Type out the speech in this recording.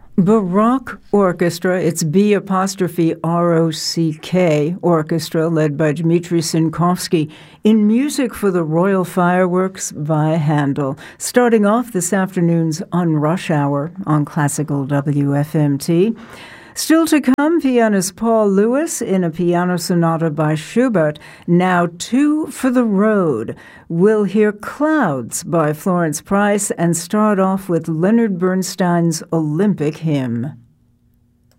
Baroque Orchestra, it's B apostrophe R-O-C-K Orchestra, led by Dmitri Sinkovsky, in Music for the Royal Fireworks by Handel. Starting off this afternoon's On Rush Hour on Classical WFMT. Still to come, pianist Paul Lewis in a piano sonata by Schubert. Now Two for the Road. We'll hear Clouds by Florence Price and start off with Leonard Bernstein's Olympic Hymn.